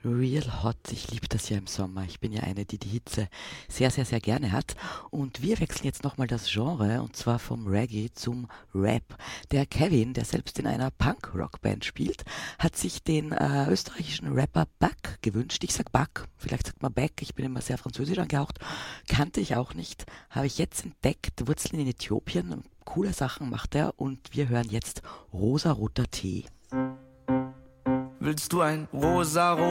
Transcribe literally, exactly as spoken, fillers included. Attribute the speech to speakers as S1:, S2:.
S1: Real Hot, ich liebe das ja im Sommer. Ich bin ja eine, die die Hitze sehr, sehr, sehr gerne hat. Und wir wechseln jetzt nochmal das Genre, und zwar vom Reggae zum Rap. Der Kevin, der selbst in einer Punk-Rock-Band spielt, hat sich den äh, österreichischen Rapper Buck gewünscht. Ich sag Buck, vielleicht sagt man Beck, ich bin immer sehr französisch angehaucht. Kannte ich auch nicht, habe ich jetzt entdeckt. Wurzeln in Äthiopien, coole Sachen macht er, und wir hören jetzt Rosaroter Tee.
S2: Willst du ein rosaroter